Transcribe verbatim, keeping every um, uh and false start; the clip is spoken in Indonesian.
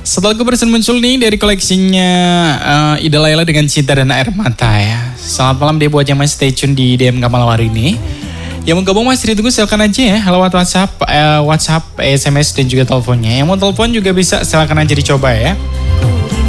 Setelah kebersihan muncul nih dari koleksinya uh, Ida Laila dengan Cinta dan Air Mata ya. Selamat malam deh buat yang masih stay tune di D M Kamalawar ini. Yang mau gabung masih ditunggu silakan aja ya lewat WhatsApp, uh, WhatsApp, S M S dan juga teleponnya. Yang mau telepon juga bisa silakan aja dicoba ya.